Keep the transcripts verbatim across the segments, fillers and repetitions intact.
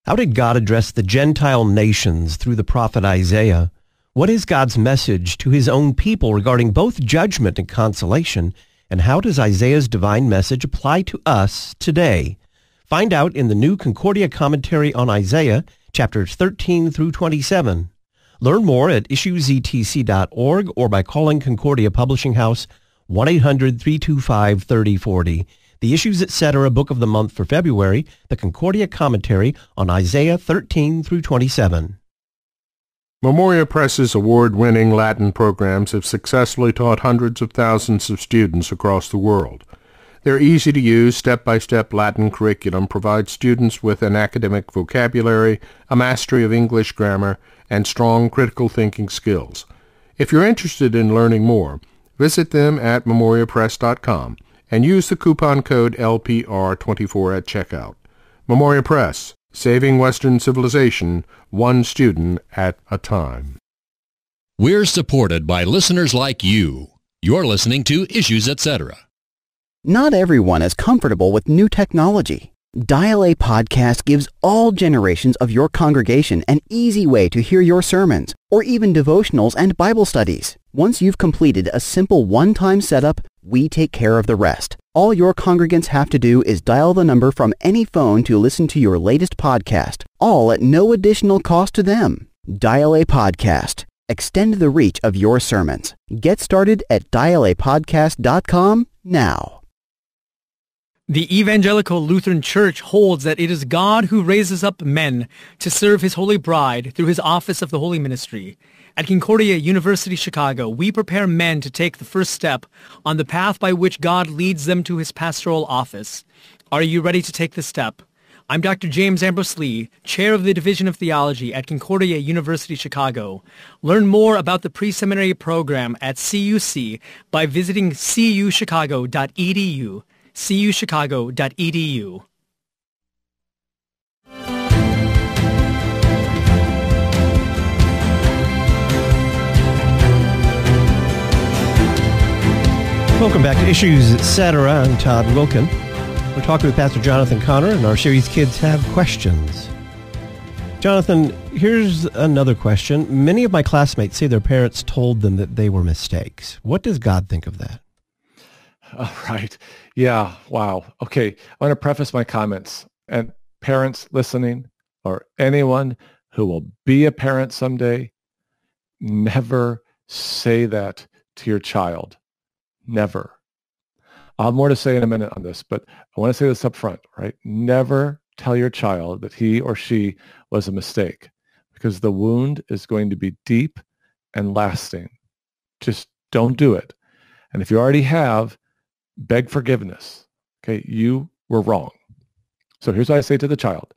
How did God address the Gentile nations through the prophet Isaiah? What is God's message to his own people regarding both judgment and consolation? And how does Isaiah's divine message apply to us today? Find out in the new Concordia Commentary on Isaiah, chapters thirteen through twenty-seven. Learn more at issues e t c dot org or by calling Concordia Publishing House one eight hundred, three two five, three oh four oh. The Issues Etc. Book of the Month for February, the Concordia Commentary on Isaiah thirteen through twenty-seven. Memoria Press's award-winning Latin programs have successfully taught hundreds of thousands of students across the world. Their easy-to-use, step-by-step Latin curriculum provides students with an academic vocabulary, a mastery of English grammar, and strong critical thinking skills. If you're interested in learning more, visit them at memoria press dot com and use the coupon code L P R twenty-four at checkout. Memoria Press, saving Western civilization, one student at a time. We're supported by listeners like you. You're listening to Issues Etc. Not everyone is comfortable with new technology. Dial A Podcast gives all generations of your congregation an easy way to hear your sermons, or even devotionals and Bible studies. Once you've completed a simple one-time setup, we take care of the rest. All your congregants have to do is dial the number from any phone to listen to your latest podcast, all at no additional cost to them. Dial A Podcast. Extend the reach of your sermons. Get started at dial a podcast dot com now. The Evangelical Lutheran Church holds that it is God who raises up men to serve his holy bride through his office of the holy ministry. At Concordia University, Chicago, we prepare men to take the first step on the path by which God leads them to his pastoral office. Are you ready to take the step? I'm Doctor James Ambrose Lee, Chair of the Division of Theology at Concordia University, Chicago. Learn more about the pre-seminary program at C U C by visiting c u chicago dot e d u. c u chicago dot e d u. Welcome back to Issues Etc. I'm Todd Wilkin. We're talking with Pastor Jonathan Conner in our series Kids Have Questions. Jonathan, here's another question. Many of my classmates say their parents told them that they were mistakes. What does God think of that? All right. Yeah. Wow. Okay. I want to preface my comments. And parents listening, or anyone who will be a parent someday, never say that to your child. Never. I'll have more to say in a minute on this, but I want to say this up front, right? Never tell your child that he or she was a mistake, because the wound is going to be deep and lasting. Just don't do it. And if you already have, beg forgiveness. Okay, you were wrong. So here's what I say to the child.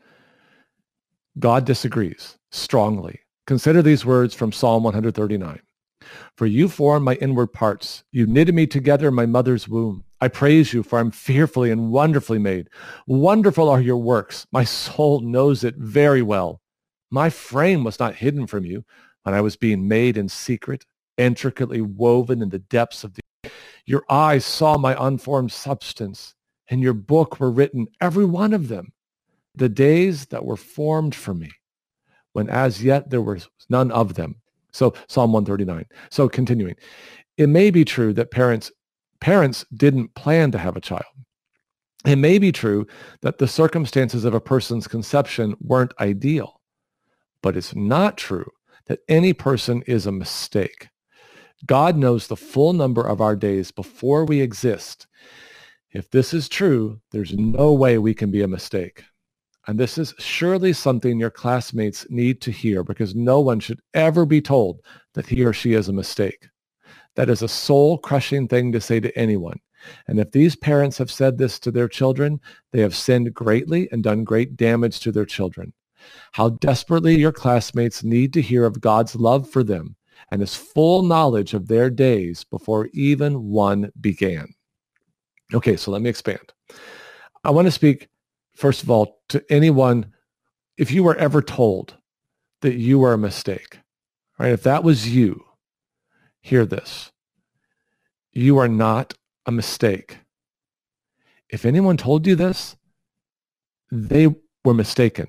God disagrees strongly. Consider these words from Psalm one thirty-nine. For you formed my inward parts. You knitted me together in my mother's womb. I praise you, for I'm fearfully and wonderfully made. Wonderful are your works. My soul knows it very well. My frame was not hidden from you when I was being made in secret, intricately woven in the depths of the... Your eyes saw my unformed substance. In your book were written, every one of them, the days that were formed for me, when as yet there was none of them. So Psalm one thirty-nine. So continuing, it may be true that parents parents didn't plan to have a child. It may be true that the circumstances of a person's conception weren't ideal, but it's not true that any person is a mistake. God knows the full number of our days before we exist. If this is true, there's no way we can be a mistake. And this is surely something your classmates need to hear, because no one should ever be told that he or she is a mistake. That is a soul-crushing thing to say to anyone. And if these parents have said this to their children, they have sinned greatly and done great damage to their children. How desperately your classmates need to hear of God's love for them and his full knowledge of their days before even one began. Okay, so let me expand. I want to speak, first of all, to anyone, if you were ever told that you were a mistake, right? If that was you, hear this. You are not a mistake. If anyone told you this, they were mistaken.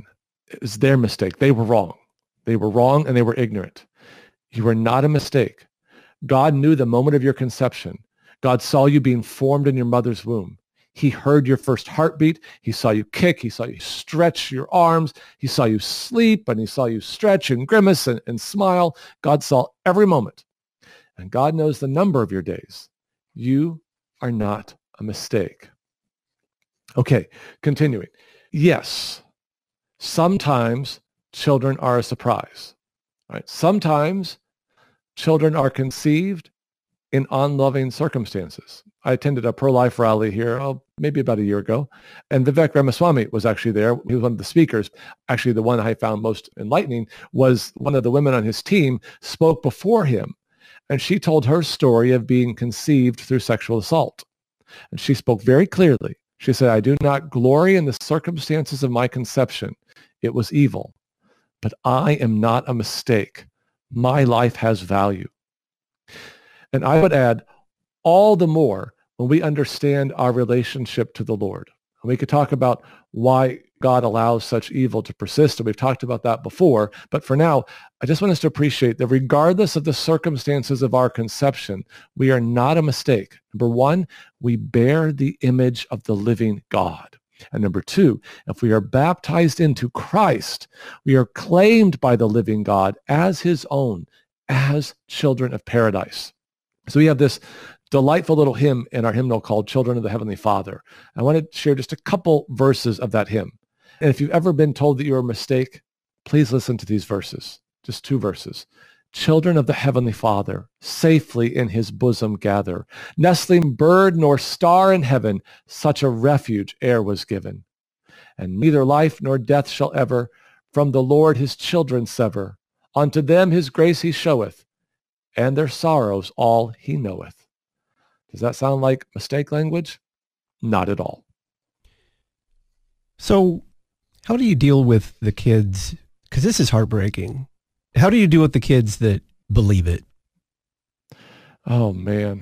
It was their mistake. They were wrong. They were wrong and they were ignorant. You were not a mistake. God knew the moment of your conception. God saw you being formed in your mother's womb. He heard your first heartbeat. He saw you kick. He saw you stretch your arms. He saw you sleep, and he saw you stretch and grimace and, and smile. God saw every moment. And God knows the number of your days. You are not a mistake. Okay, continuing. Yes, sometimes children are a surprise. Right? Sometimes children are conceived in unloving circumstances. I attended a pro-life rally here, oh, maybe about a year ago, and Vivek Ramaswamy was actually there. He was one of the speakers. Actually, the one I found most enlightening was one of the women on his team spoke before him, and she told her story of being conceived through sexual assault. And she spoke very clearly. She said, I do not glory in the circumstances of my conception. It was evil, but I am not a mistake. My life has value. And I would add, all the more when we understand our relationship to the Lord. And we could talk about why God allows such evil to persist, and we've talked about that before. But for now, I just want us to appreciate that regardless of the circumstances of our conception, we are not a mistake. Number one, we bear the image of the living God. And number two, if we are baptized into Christ, we are claimed by the living God as his own, as children of paradise. So we have this delightful little hymn in our hymnal called Children of the Heavenly Father. I want to share just a couple verses of that hymn. And if you've ever been told that you're a mistake, please listen to these verses, just two verses. Children of the Heavenly Father, safely in his bosom gather. Nestling bird nor star in heaven, such a refuge e'er was given. And neither life nor death shall ever from the Lord his children sever. Unto them his grace he showeth, and their sorrows all he knoweth. Does that sound like mistake language? Not at all. So how do you deal with the kids? Because this is heartbreaking. How do you deal with the kids that believe it? Oh, man.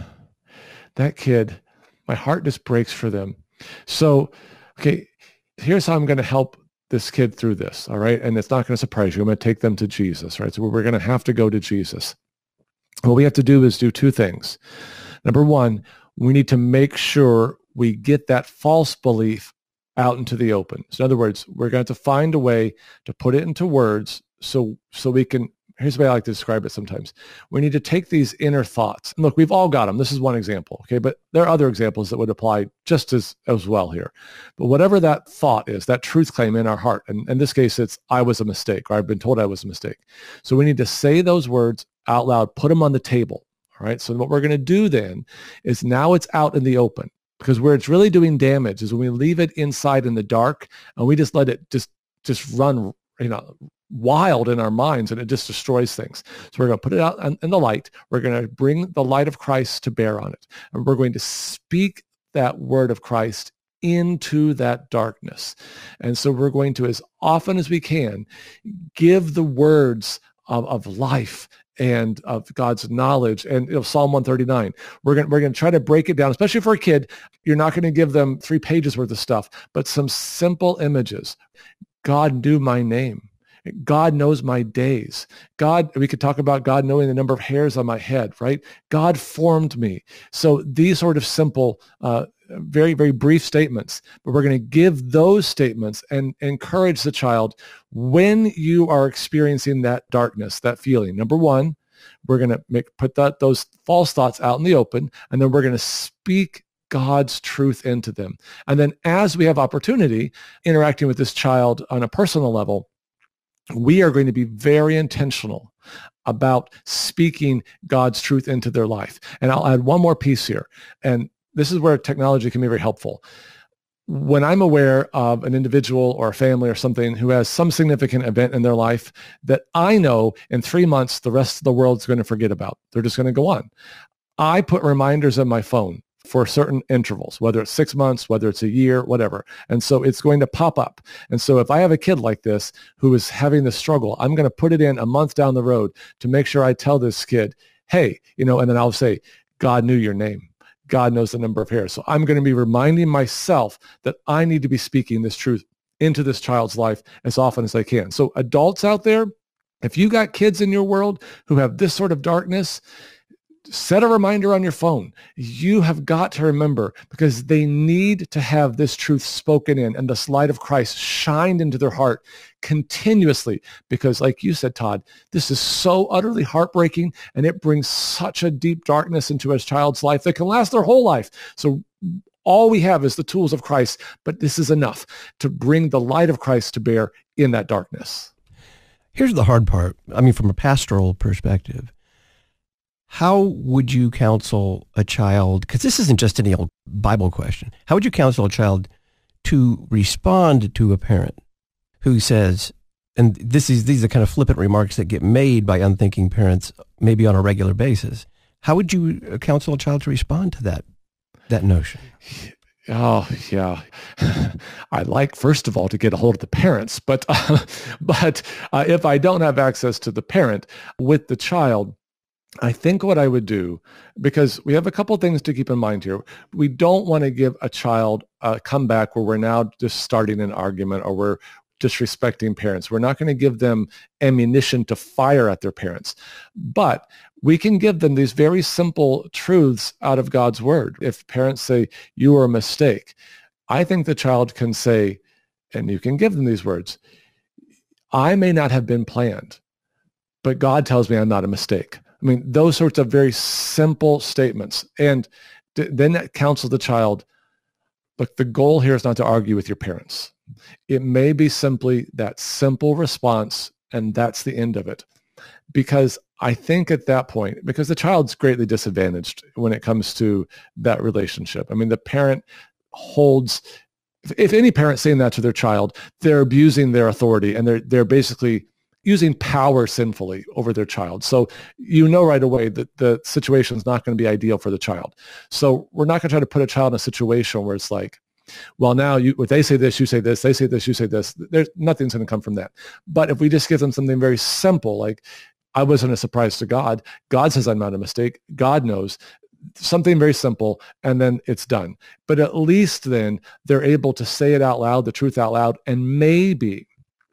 That kid, my heart just breaks for them. So, okay, here's how I'm going to help this kid through this, all right? And it's not going to surprise you. I'm going to take them to Jesus, right? So we're going to have to go to Jesus. What we have to do is do two things. Number one, we need to make sure we get that false belief out into the open. So in other words, we're going to have to find a way to put it into words so so we can, here's the way I like to describe it sometimes. We need to take these inner thoughts. And look, we've all got them. This is one example, okay? But there are other examples that would apply just as, as well here. But whatever that thought is, that truth claim in our heart, and in this case, it's, I was a mistake, or I've been told I was a mistake. So we need to say those words out loud, put them on the table, all right? So what we're going to do then is now it's out in the open, because where it's really doing damage is when we leave it inside in the dark and we just let it just, just run, you know, wild in our minds, and it just destroys things. So we're going to put it out in the light. We're going to bring the light of Christ to bear on it. And we're going to speak that word of Christ into that darkness. And so we're going to, as often as we can, give the words of, of life and of God's knowledge. And you know, Psalm one thirty-nine, we're going we're going to try to break it down, especially for a kid. You're not going to give them three pages worth of stuff, but some simple images. God knew my name. God knows my days. God, we could talk about God knowing the number of hairs on my head, right? God formed me. So these sort of simple, uh, very, very brief statements, but we're going to give those statements and encourage the child when you are experiencing that darkness, that feeling. Number one, we're going to make put that those false thoughts out in the open, and then we're going to speak God's truth into them. And then as we have opportunity interacting with this child on a personal level, we are going to be very intentional about speaking God's truth into their life. And I'll add one more piece here. And this is where technology can be very helpful. When I'm aware of an individual or a family or something who has some significant event in their life that I know in three months the rest of the world's going to forget about, they're just going to go on, I put reminders on my phone for certain intervals, whether it's six months, whether it's a year, whatever. And so it's going to pop up. And so if I have a kid like this who is having this struggle, I'm going to put it in a month down the road to make sure I tell this kid, hey, you know, and then I'll say, God knew your name. God knows the number of hairs. So I'm going to be reminding myself that I need to be speaking this truth into this child's life as often as they can. So adults out there, if you got kids in your world who have this sort of darkness, set a reminder on your phone. You have got to remember, because they need to have this truth spoken in and this light of Christ shined into their heart continuously. Because like you said, Todd, this is so utterly heartbreaking, and it brings such a deep darkness into a child's life that can last their whole life. So all we have is the tools of Christ, but this is enough to bring the light of Christ to bear in that darkness. Here's the hard part. I mean, from a pastoral perspective, how would you counsel a child, because this isn't just any old Bible question, how would you counsel a child to respond to a parent who says, and this is these are kind of flippant remarks that get made by unthinking parents maybe on a regular basis. How would you counsel a child to respond to that that notion? Oh, yeah. I'd like, first of all, to get a hold of the parents, but uh, but uh, if I don't have access to the parent with the child, I think what I would do, because we have a couple things to keep in mind here. We don't want to give a child a comeback where we're now just starting an argument or we're disrespecting parents. We're not going to give them ammunition to fire at their parents. But we can give them these very simple truths out of God's word. If parents say, you were a mistake, I think the child can say, and you can give them these words, I may not have been planned, but God tells me I'm not a mistake. I mean, those sorts of very simple statements. And th- then that counsels the child, look, the goal here is not to argue with your parents. It may be simply that simple response, and that's the end of it. Because I think at that point, because the child's greatly disadvantaged when it comes to that relationship. I mean, the parent holds, if, if any parent saying that to their child, they're abusing their authority, and they're they're basically using power sinfully over their child. So you know right away that the situation is not going to be ideal for the child. So we're not going to try to put a child in a situation where it's like, well, now you, if they say this, you say this, they say this, you say this. There's nothing's going to come from that. But if we just give them something very simple, like, I wasn't a surprise to God. God says I'm not a mistake. God knows. Something very simple, and then it's done. But at least then they're able to say it out loud, the truth out loud, and maybe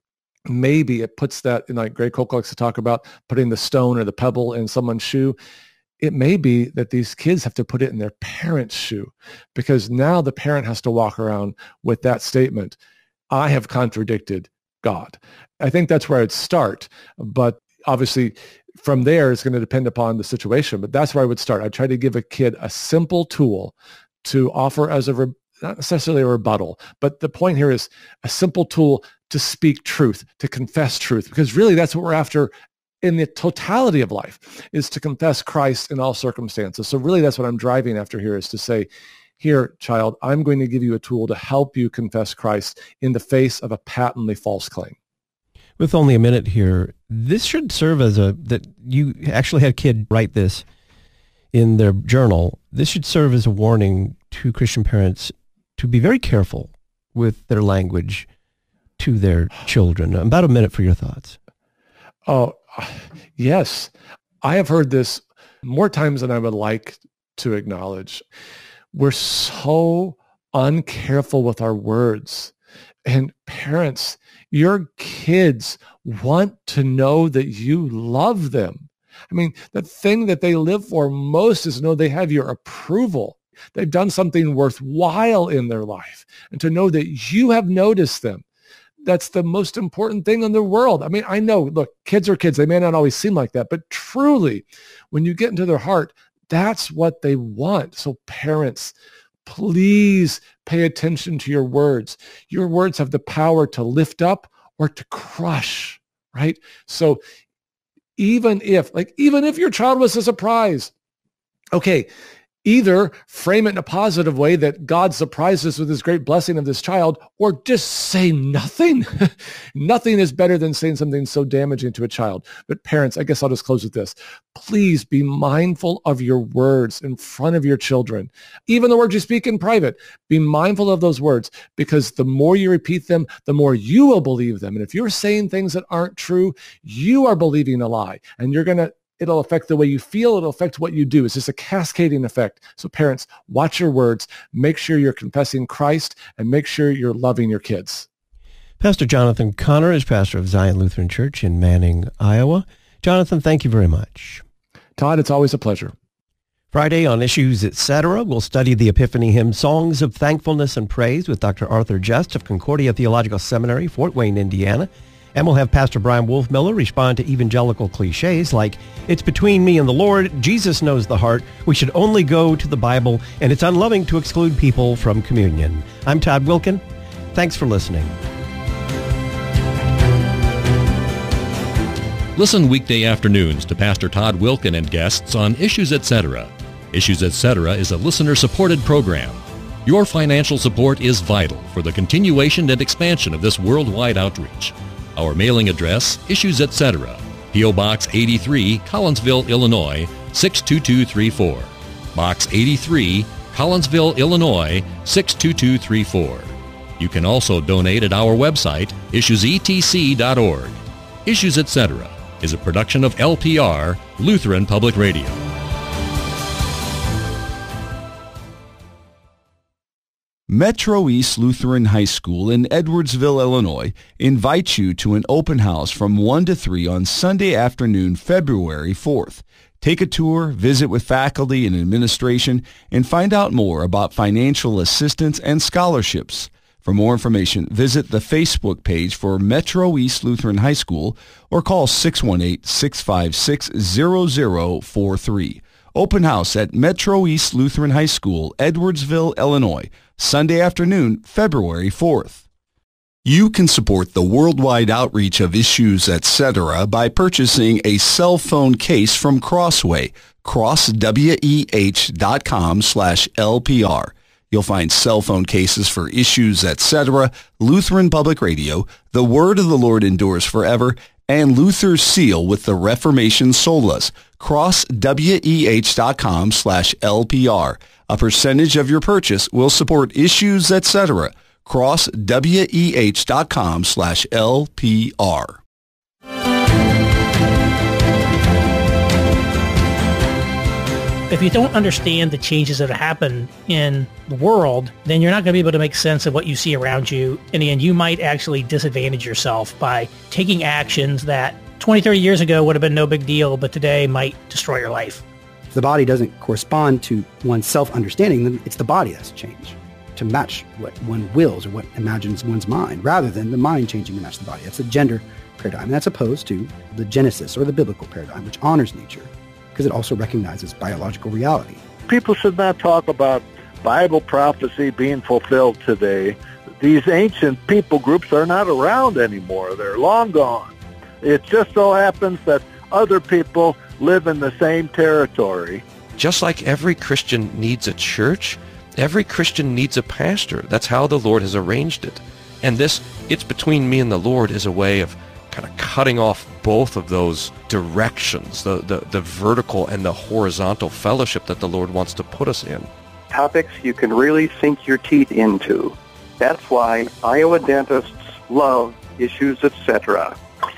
maybe it puts that, in, like Greg Koch likes to talk about, putting the stone or the pebble in someone's shoe. It may be that these kids have to put it in their parent's shoe, because now the parent has to walk around with that statement, I have contradicted God. I think that's where I'd start. But obviously from there, it's going to depend upon the situation. But that's where I would start. I'd try to give a kid a simple tool to offer as a, re- not necessarily a rebuttal, but the point here is a simple tool to speak truth, to confess truth, because really that's what we're after in the totality of life, is to confess Christ in all circumstances. So really that's what I'm driving after here, is to say, here, child, I'm going to give you a tool to help you confess Christ in the face of a patently false claim. With only a minute here, this should serve as a, that you actually had a kid write this in their journal. This should serve as a warning to Christian parents to be very careful with their language to their children. About a minute for your thoughts. Oh, yes. I have heard this more times than I would like to acknowledge. We're so uncareful with our words. And parents, your kids want to know that you love them. I mean, the thing that they live for most is to know they have your approval. They've done something worthwhile in their life. And to know that you have noticed them. That's the most important thing in the world. I mean, I know, look, kids are kids. They may not always seem like that, but truly, when you get into their heart, that's what they want. So parents, please pay attention to your words. Your words have the power to lift up or to crush, right? So even if, like, even if your child was a surprise, okay, either frame it in a positive way that God surprises with his great blessing of this child, or just say nothing. Nothing is better than saying something so damaging to a child. But parents, I guess I'll just close with this. Please be mindful of your words in front of your children. Even the words you speak in private, be mindful of those words, because the more you repeat them, the more you will believe them. And if you're saying things that aren't true, you are believing a lie, and you're going to it'll affect the way you feel. It'll affect what you do. It's just a cascading effect. So parents, watch your words. Make sure you're confessing Christ, and make sure you're loving your kids. Pastor Jonathan Connor is pastor of Zion Lutheran Church in Manning, Iowa. Jonathan, thank you very much. Todd, it's always a pleasure. Friday on Issues Etc., we'll study the Epiphany hymn, Songs of Thankfulness and Praise, with Doctor Arthur Just of Concordia Theological Seminary, Fort Wayne, Indiana. And we'll have Pastor Brian Wolfmiller respond to evangelical cliches like, it's between me and the Lord, Jesus knows the heart, we should only go to the Bible, and it's unloving to exclude people from communion. I'm Todd Wilken. Thanks for listening. Listen weekday afternoons to Pastor Todd Wilken and guests on Issues Etc. Issues Etc. is a listener-supported program. Your financial support is vital for the continuation and expansion of this worldwide outreach. Our mailing address, Issues Etc., P O. Box eighty-three, Collinsville, Illinois, six two two three four. Box eighty-three, Collinsville, Illinois, six two two three four. You can also donate at our website, issues e t c dot org. Issues Etc. is a production of L P R, Lutheran Public Radio. Metro East Lutheran High School in Edwardsville, Illinois, invites you to an open house from one to three on Sunday afternoon, February fourth. Take a tour, visit with faculty and administration, and find out more about financial assistance and scholarships. For more information, visit the Facebook page for Metro East Lutheran High School or call six one eight, six five six, zero zero four three. Open house at Metro East Lutheran High School, Edwardsville, Illinois, Sunday afternoon, February fourth. You can support the worldwide outreach of Issues Etc. by purchasing a cell phone case from Crossway, crossweh.com slash LPR. You'll find cell phone cases for Issues Etc., Lutheran Public Radio, The Word of the Lord Endures Forever, and Luther's Seal with the Reformation Solas, crossweh.com slash LPR. A percentage of your purchase will support Issues Etc., crossweh.com slash LPR. If you don't understand the changes that have happened in the world, then you're not going to be able to make sense of what you see around you. And again, you might actually disadvantage yourself by taking actions that twenty, thirty years ago would have been no big deal, but today might destroy your life. If the body doesn't correspond to one's self-understanding, then it's the body that's changed to match what one wills or what imagines one's mind, rather than the mind changing to match the body. That's a gender paradigm. And that's opposed to the Genesis or the biblical paradigm, which honors nature, because it also recognizes biological reality. People should not talk about Bible prophecy being fulfilled today. These ancient people groups are not around anymore. They're long gone. It just so happens that other people live in the same territory. Just like every Christian needs a church, every Christian needs a pastor. That's how the Lord has arranged it. And this, it's between me and the Lord, is a way of kind of cutting off both of those directions, the, the, the vertical and the horizontal fellowship that the Lord wants to put us in. Topics you can really sink your teeth into. That's why Iowa dentists love Issues Etc.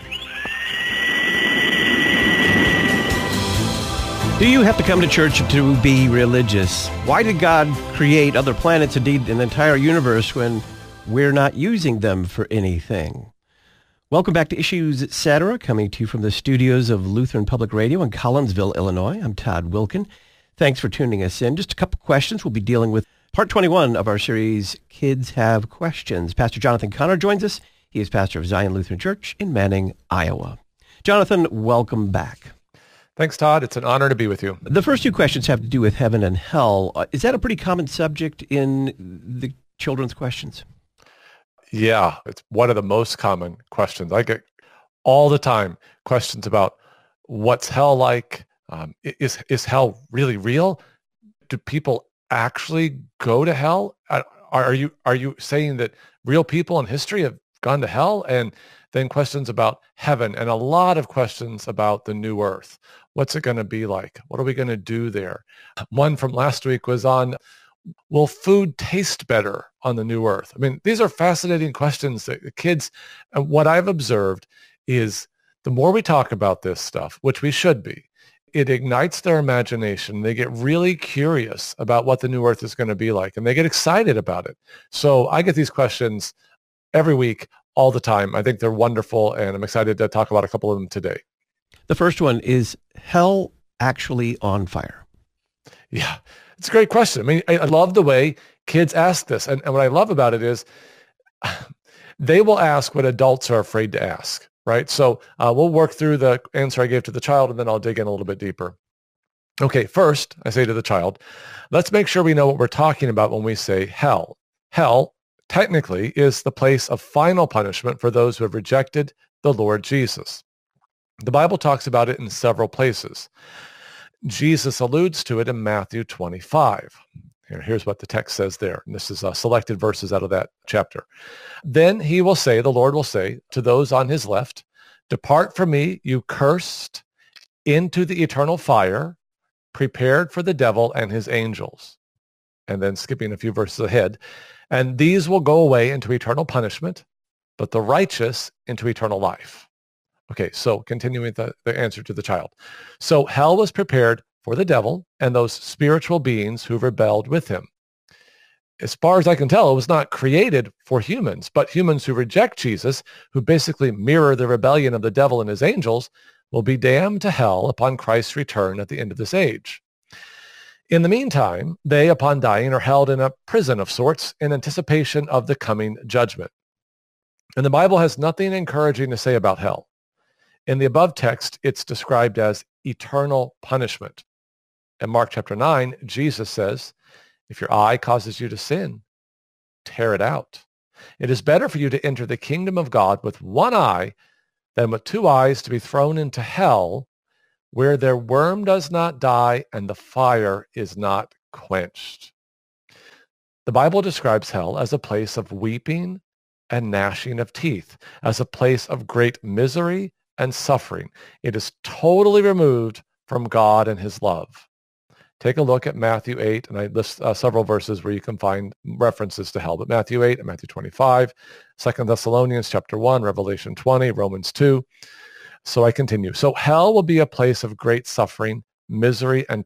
Do you have to come to church to be religious? Why did God create other planets, indeed an entire universe, when we're not using them for anything? Welcome back to Issues Etc., coming to you from the studios of Lutheran Public Radio in Collinsville, Illinois. I'm Todd Wilken. Thanks for tuning us in. Just a couple questions. We'll be dealing with part twenty-one of our series, Kids Have Questions. Pastor Jonathan Connor joins us. He is pastor of Zion Lutheran Church in Manning, Iowa. Jonathan, welcome back. Thanks, Todd. It's an honor to be with you. The first two questions have to do with heaven and hell. Uh, is that a pretty common subject in the children's questions? Yeah, it's one of the most common questions. I get all the time questions about what's hell like? Um, is is hell really real? Do people actually go to hell? Are, are you are you saying that real people in history have gone to hell? And then questions about heaven, and a lot of questions about the new earth. What's it going to be like? What are we going to do there? One from last week was on, will food taste better on the new earth? I mean, these are fascinating questions that the kids, and what I've observed is the more we talk about this stuff, which we should be, it ignites their imagination. They get really curious about what the new earth is going to be like, and they get excited about it. So I get these questions every week all the time. I think they're wonderful, and I'm excited to talk about a couple of them today. The first one is hell actually on fire? Yeah, it's a great question. I mean, I, I love the way kids ask this. And, and what I love about it is they will ask what adults are afraid to ask, right? So uh, we'll work through the answer I gave to the child, and then I'll dig in a little bit deeper. Okay, first, I say to the child, let's make sure we know what we're talking about when we say hell. Hell, technically, is the place of final punishment for those who have rejected the Lord Jesus. The Bible talks about it in several places. Jesus alludes to it in Matthew twenty-five. Here, here's what the text says there. And this is uh, selected verses out of that chapter. Then he will say, the Lord will say to those on his left, depart from me, you cursed, into the eternal fire, prepared for the devil and his angels. And then skipping a few verses ahead, and these will go away into eternal punishment, but the righteous into eternal life. Okay, so continuing the, the answer to the child. So hell was prepared for the devil and those spiritual beings who rebelled with him. As far as I can tell, it was not created for humans, but humans who reject Jesus, who basically mirror the rebellion of the devil and his angels, will be damned to hell upon Christ's return at the end of this age. In the meantime, they, upon dying, are held in a prison of sorts in anticipation of the coming judgment. And the Bible has nothing encouraging to say about hell. In the above text, it's described as eternal punishment. In Mark chapter nine, Jesus says, if your eye causes you to sin, tear it out. It is better for you to enter the kingdom of God with one eye than with two eyes to be thrown into hell, where their worm does not die and the fire is not quenched. The Bible describes hell as a place of weeping and gnashing of teeth, as a place of great misery and suffering. It is totally removed from God and his love. Take a look at Matthew eight, and I list uh, several verses where you can find references to hell. But Matthew eight and Matthew twenty-five, Second Thessalonians chapter one, Revelation twenty, Romans two. So I continue. So hell will be a place of great suffering, misery, and